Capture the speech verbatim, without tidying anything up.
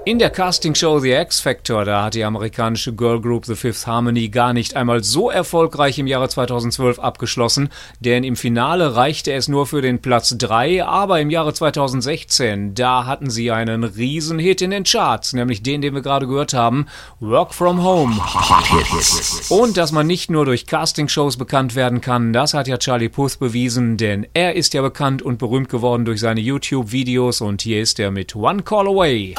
In der Castingshow The X Factor, da hat die amerikanische Girlgroup The Fifth Harmony gar nicht einmal so erfolgreich im Jahre zweitausendzwölf abgeschlossen, denn im Finale reichte es nur für den Platz drei, aber im Jahre zweitausendsechzehn, da hatten sie einen Riesenhit in den Charts, nämlich den, den wir gerade gehört haben, Work From Home. Und dass man nicht nur durch Castingshows bekannt werden kann, das hat ja Charlie Puth bewiesen, denn er ist ja bekannt und berühmt geworden durch seine YouTube-Videos und hier ist er mit One Call Away.